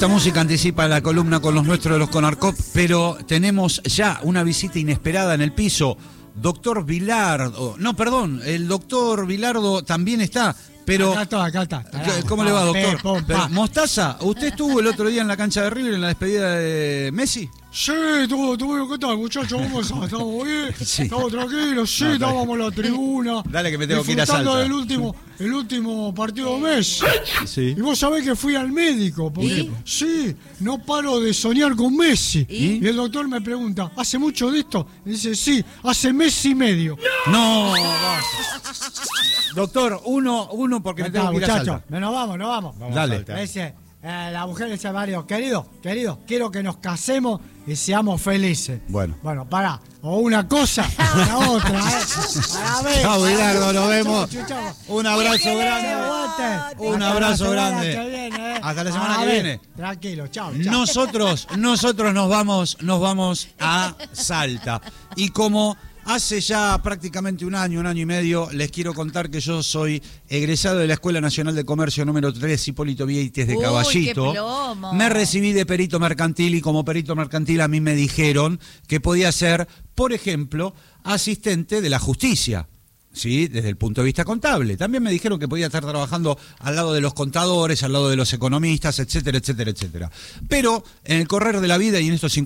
Esta música anticipa la columna con los nuestros de los Conarcop, pero tenemos ya una visita inesperada en el piso. Doctor Vilardo, no, perdón, el doctor Vilardo también está, pero... Acá está. ¿Cómo le va, doctor? Pero, Mostaza, ¿usted estuvo el otro día en la cancha de River en la despedida de Messi? Sí, todo, ¿qué tal, muchachos? ¿Cómo están? ¿Estamos bien? Sí. ¿Estamos tranquilos? Sí, estábamos en la tribuna. Dale que me tengo que ir a Salta. Disfrutando el último partido de Messi. Sí. Y vos sabés que fui al médico, porque sí, no paro de soñar con Messi. Y el doctor me pregunta, ¿hace mucho de esto? Y dice, sí, hace mes y medio. No, doctor, uno porque me tengo que ir a Salta. Muchachos, nos vamos. Dale. Me dice, la mujer le dice a Mario, querido, quiero que nos casemos y seamos felices. Bueno, pará, o una cosa o la otra, Chao, Bilardo, nos vemos. Chau. Un abrazo grande. Un abrazo grande. Hasta la semana que viene. Tranquilo, chao. Nosotros nos vamos a Salta. Y como hace ya prácticamente un año y medio, les quiero contar que yo soy egresado de la Escuela Nacional de Comercio número 3, Hipólito Vieites de Caballito. ¡Qué plomo! Me recibí de perito mercantil y como perito mercantil a mí me dijeron que podía ser, por ejemplo, asistente de la justicia. Sí, desde el punto de vista contable. También me dijeron que podía estar trabajando al lado de los contadores, al lado de los economistas, etcétera. Pero en el correr de la vida y en estos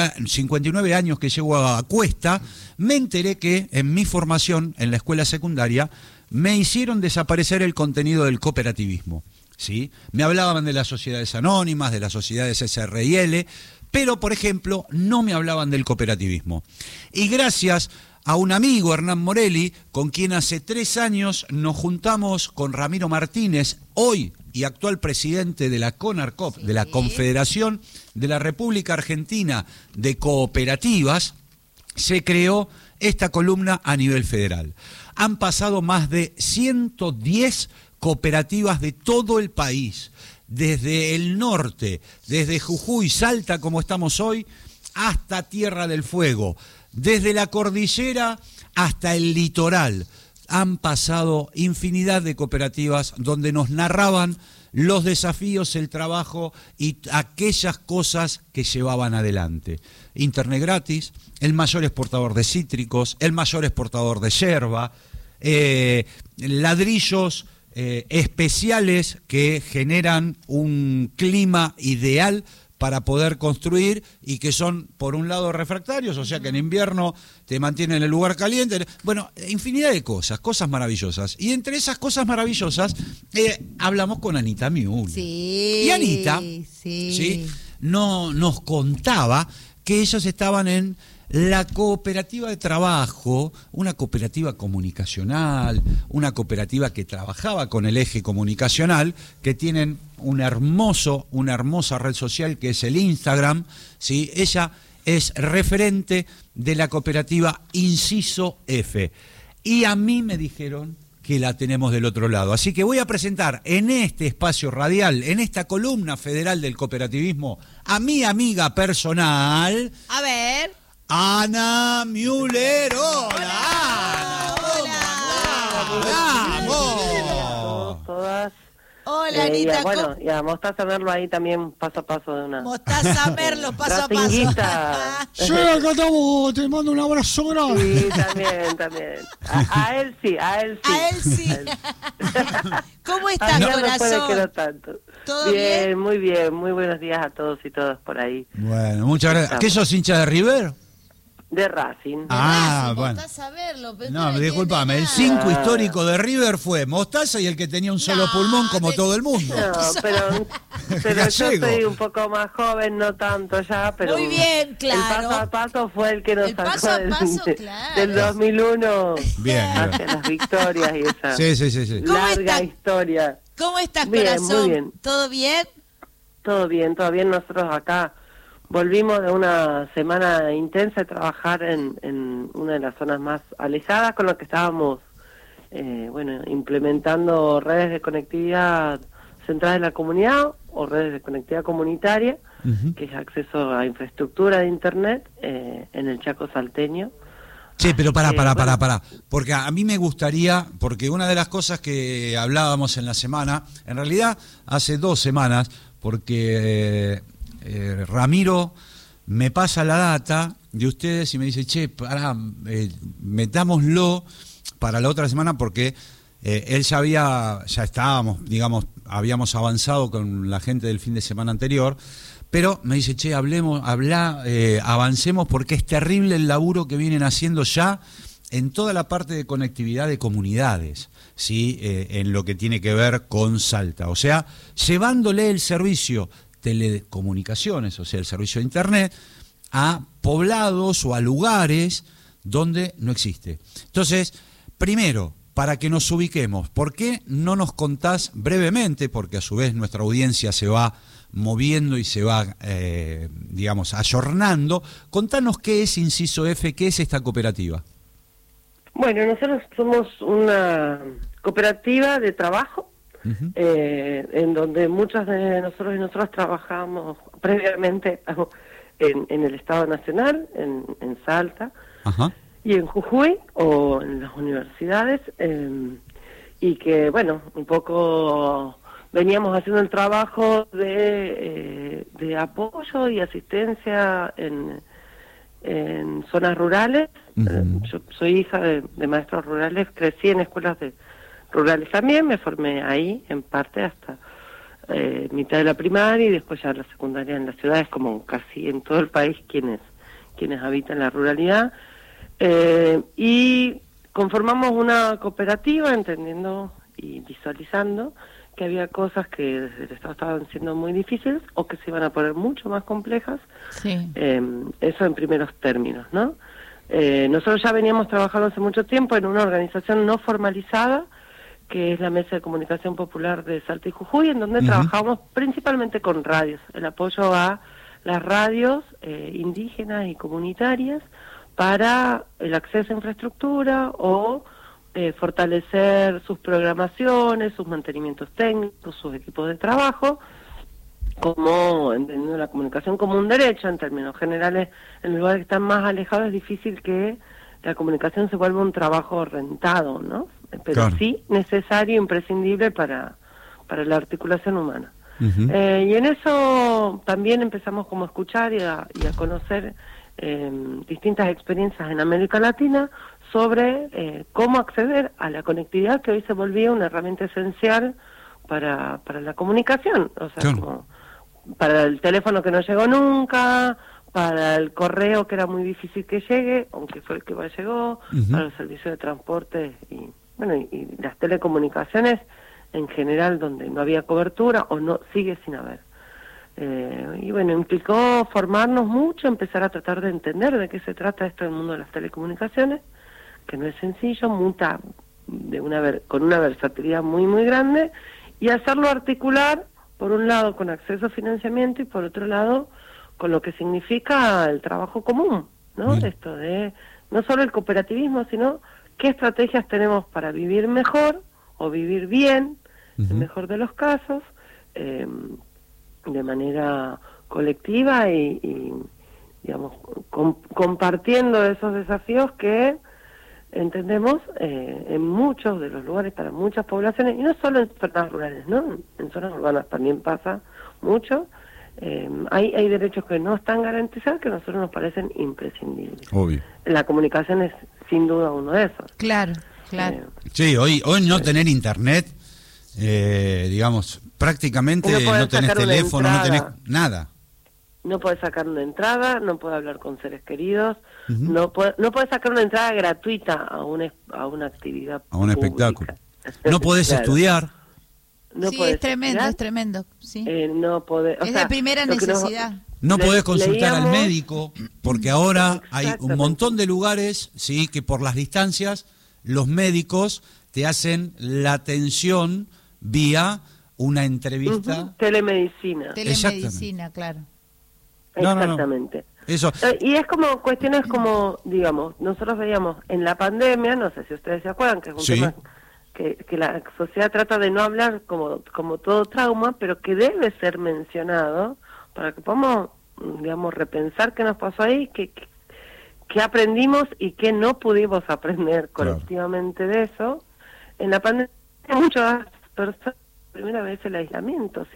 59 años que llevo a cuesta, me enteré que en mi formación en la escuela secundaria me hicieron desaparecer el contenido del cooperativismo. ¿Sí? Me hablaban de las sociedades anónimas, de las sociedades SRL, pero, por ejemplo, no me hablaban del cooperativismo. Y gracias a un amigo, Hernán Morelli, con quien hace 3 años nos juntamos con Ramiro Martínez, hoy y actual presidente de la CONARCOP, de la Confederación de la República Argentina de Cooperativas, se creó esta columna a nivel federal. Han pasado más de 110 cooperativas de todo el país, desde el norte, desde Jujuy, Salta, como estamos hoy, hasta Tierra del Fuego. Desde la cordillera hasta el litoral han pasado infinidad de cooperativas donde nos narraban los desafíos, el trabajo y aquellas cosas que llevaban adelante. Internet gratis, el mayor exportador de cítricos, el mayor exportador de yerba, ladrillos especiales que generan un clima ideal para poder construir y que son, por un lado, refractarios, o sea que en invierno te mantienen en el lugar caliente. Bueno, infinidad de cosas maravillosas. Y entre esas cosas maravillosas, hablamos con Anita Müller. Sí. Y Anita ¿sí? Nos contaba que ellos estaban en la cooperativa de trabajo, una cooperativa comunicacional, una cooperativa que trabajaba con el eje comunicacional, que tienen una hermosa red social que es el Instagram, ¿sí? Ella es referente de la cooperativa Inciso F. Y a mí me dijeron que la tenemos del otro lado. Así que voy a presentar en este espacio radial, en esta columna federal del cooperativismo, a mi amiga personal. A ver. Ana Müller. Hola, Ana. ¡Vamos! Todas. Hola, Anita. Y a Mostaza Merlo ahí también paso a paso de una. Mostaza Merlo, paso a paso. Racinguista. Sí, acá estamos, te mando un abrazo grande. Sí, también. A él sí. ¿Cómo estás, no corazón? No puede quedar tanto. ¿Todo bien? Muy bien. Muy buenos días a todos y todas por ahí. Bueno, muchas gracias. ¿Qué sos, hincha de River? De Racing. Bueno. Mostaza Merlo. No, discúlpame, el 5 histórico de River fue Mostaza y el que tenía un solo pulmón como todo el mundo. No, pero yo soy un poco más joven, no tanto ya, pero muy bien, claro. El paso a paso fue el que nos sacó paso a paso, claro. del 2001 bien, hacia las victorias y esa sí. larga historia. ¿Cómo estás, bien, corazón? Muy bien. ¿Todo bien? Todo bien. Nosotros acá volvimos de una semana intensa de trabajar en una de las zonas más alejadas con lo que estábamos implementando redes de conectividad centrales de la comunidad o redes de conectividad comunitaria, que es acceso a infraestructura de internet en el Chaco salteño. Sí, pero pará, porque a mí me gustaría, porque una de las cosas que hablábamos en la semana, en realidad hace 2 semanas, porque Ramiro me pasa la data de ustedes y me dice, che, pará, metámoslo para la otra semana porque él ya estábamos, digamos, habíamos avanzado con la gente del fin de semana anterior, pero me dice, che, avancemos porque es terrible el laburo que vienen haciendo ya en toda la parte de conectividad de comunidades, ¿sí? En lo que tiene que ver con Salta. O sea, llevándole el servicio telecomunicaciones, o sea, el servicio de Internet, a poblados o a lugares donde no existe. Entonces, primero, para que nos ubiquemos, ¿por qué no nos contás brevemente, porque a su vez nuestra audiencia se va moviendo y se va, digamos, ayornando? Contanos qué es Inciso F, qué es esta cooperativa. Bueno, nosotros somos una cooperativa de trabajo, en donde muchos de nosotros y nosotras trabajamos previamente en el Estado Nacional, en Salta, Ajá. y en Jujuy o en las universidades, y que, bueno, un poco veníamos haciendo el trabajo de apoyo y asistencia en zonas rurales. Yo soy hija de maestros rurales, crecí en escuelas rurales también, me formé ahí en parte hasta mitad de la primaria y después ya la secundaria en las ciudades, como casi en todo el país quienes habitan la ruralidad. Y conformamos una cooperativa entendiendo y visualizando que había cosas que desde el Estado estaban siendo muy difíciles o que se iban a poner mucho más complejas. Sí. Eso en primeros términos, ¿no? Nosotros ya veníamos trabajando hace mucho tiempo en una organización no formalizada, que es la Mesa de Comunicación Popular de Salta y Jujuy, en donde trabajamos principalmente con radios, el apoyo a las radios indígenas y comunitarias para el acceso a infraestructura o fortalecer sus programaciones, sus mantenimientos técnicos, sus equipos de trabajo, como entendiendo la comunicación como un derecho en términos generales. En lugares que están más alejados es difícil que la comunicación se vuelva un trabajo rentado, ¿no? Pero claro, sí necesario e imprescindible para la articulación humana. Y en eso también empezamos como a escuchar y a conocer distintas experiencias en América Latina sobre cómo acceder a la conectividad, que hoy se volvía una herramienta esencial para la comunicación, o sea, claro, como para el teléfono que no llegó nunca, para el correo que era muy difícil que llegue, aunque fue el que más llegó, para los servicios de transporte y bueno, y las telecomunicaciones en general, donde no había cobertura o no sigue sin haber. Y bueno, implicó formarnos mucho, empezar a tratar de entender de qué se trata esto del mundo de las telecomunicaciones, que no es sencillo, muta con una versatilidad muy, muy grande, y hacerlo articular, por un lado, con acceso a financiamiento y por otro lado, con lo que significa el trabajo común, ¿no? Esto de no solo el cooperativismo, sino qué estrategias tenemos para vivir mejor o vivir bien, en el mejor de los casos, de manera colectiva y digamos, compartiendo esos desafíos que entendemos en muchos de los lugares, para muchas poblaciones, y no solo en zonas rurales, ¿no? En zonas urbanas también pasa mucho. Hay derechos que no están garantizados, que a nosotros nos parecen imprescindibles. obvio. La comunicación es sin duda uno de esos. Claro, claro. Sí, hoy no tener internet, digamos, prácticamente no tenés teléfono, no tenés nada. No podés sacar una entrada, no podés hablar con seres queridos, no podés sacar una entrada gratuita a una actividad a un pública. espectáculo. No podés Claro. estudiar. No Sí, podés es tremendo, estudiar, es tremendo. Sí. no podés, o Es sea, de primera lo que nos- necesidad. No podés consultar al leíamos- médico, porque ahora hay un Exactamente. montón de lugares, sí, que por las distancias los médicos te hacen la atención vía una entrevista. Telemedicina. Telemedicina, claro. No, no, no. Exactamente. Eso. Y es como cuestiones como, digamos, nosotros veíamos en la pandemia, no sé si ustedes se acuerdan, que es un Sí. tema que la sociedad trata de no hablar como todo trauma, pero que debe ser mencionado para que podamos, digamos, repensar qué nos pasó ahí, qué aprendimos y qué no pudimos aprender colectivamente de eso. En la pandemia muchas personas, primera vez el aislamiento, sí,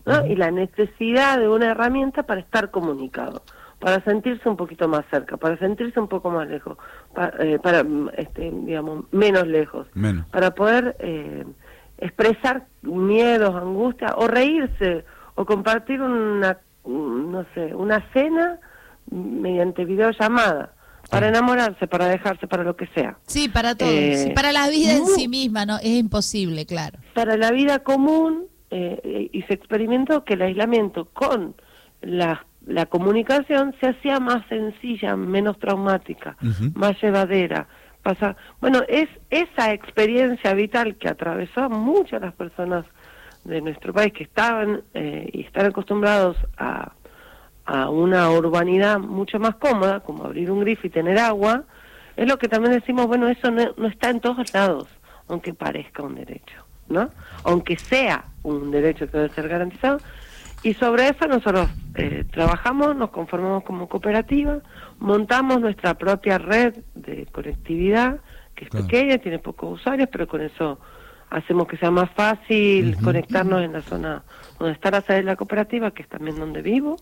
¿no? Y la necesidad de una herramienta para estar comunicado, para sentirse un poquito más cerca, para sentirse un poco más lejos, digamos, menos lejos, para poder expresar miedos, angustias, o reírse, o compartir una cena mediante videollamada, para enamorarse, para dejarse, para lo que sea. Sí, para todo. Sí, para la vida en sí misma, no es imposible, claro. Para la vida común, y se experimentó que el aislamiento con la comunicación se hacía más sencilla, menos traumática, más llevadera. Bueno, es esa experiencia vital que atravesó a muchas de las personas de nuestro país que estaban y están acostumbrados a una urbanidad mucho más cómoda, como abrir un grifo y tener agua, es lo que también decimos, bueno, eso no está en todos lados, aunque parezca un derecho, ¿no? Aunque sea un derecho que debe ser garantizado. Y sobre eso nosotros trabajamos, nos conformamos como cooperativa, montamos nuestra propia red de conectividad, que es pequeña, tiene pocos usuarios, pero con eso hacemos que sea más fácil conectarnos en la zona donde está la sede de la cooperativa, que es también donde vivo,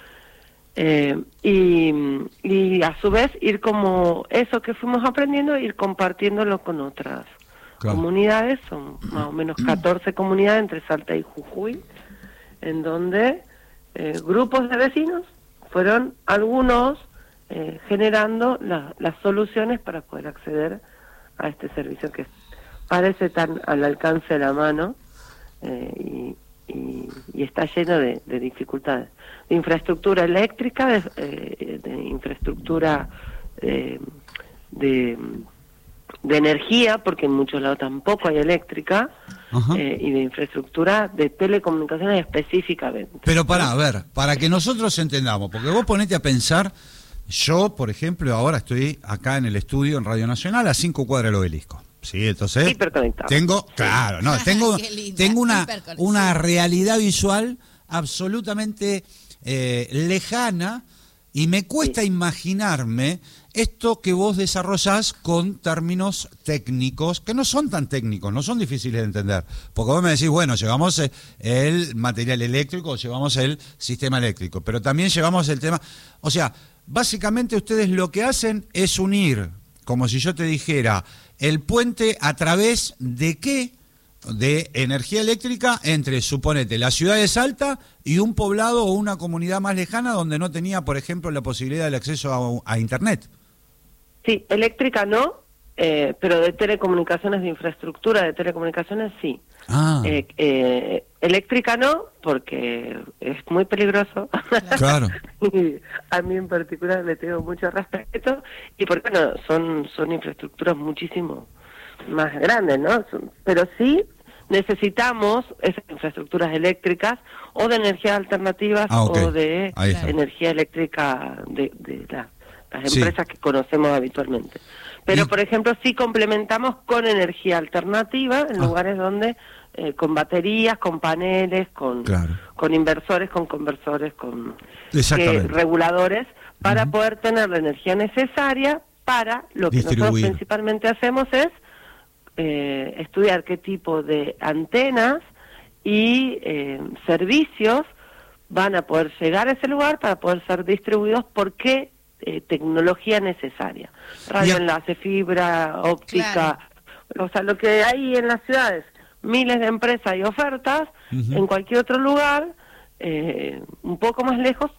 y a su vez ir como eso que fuimos aprendiendo, ir compartiéndolo con otras comunidades. Son más o menos 14 comunidades entre Salta y Jujuy, en donde grupos de vecinos fueron algunos generando las soluciones para poder acceder a este servicio que parece tan al alcance de la mano y está lleno de dificultades. De infraestructura eléctrica, de infraestructura de energía, porque en muchos lados tampoco hay eléctrica, y de infraestructura de telecomunicaciones específicamente. Pero para que nosotros entendamos, porque vos ponete a pensar, yo, por ejemplo, ahora estoy acá en el estudio en Radio Nacional a 5 cuadras del Obelisco. Sí, entonces hiperconectado. tengo una realidad visual absolutamente lejana, y me cuesta imaginarme esto que vos desarrollás con términos técnicos, que no son tan técnicos, no son difíciles de entender. Porque vos me decís, bueno, llevamos el material eléctrico, llevamos el sistema eléctrico, pero también llevamos el tema... O sea, básicamente ustedes lo que hacen es unir, como si yo te dijera, el puente a través de qué, de energía eléctrica entre, suponete, la ciudad de Salta y un poblado o una comunidad más lejana donde no tenía, por ejemplo, la posibilidad del acceso a Internet. Sí, eléctrica no, pero de telecomunicaciones, de infraestructura de telecomunicaciones sí. Eléctrica no, porque es muy peligroso. Claro. Y a mí en particular le tengo mucho respeto, y porque bueno, son infraestructuras muchísimo más grandes, ¿no? Pero sí necesitamos esas infraestructuras eléctricas o de energías alternativas o de energía eléctrica de las empresas que conocemos habitualmente. Pero, por ejemplo, sí complementamos con energía alternativa en lugares donde, con baterías, con paneles, con inversores, con conversores, con reguladores, para poder tener la energía necesaria para lo que nosotros principalmente hacemos es estudiar qué tipo de antenas y servicios van a poder llegar a ese lugar para poder ser distribuidos por qué tecnología necesaria. Radioenlace, fibra óptica, o sea, lo que hay en las ciudades, miles de empresas y ofertas, en cualquier otro lugar, un poco más lejos,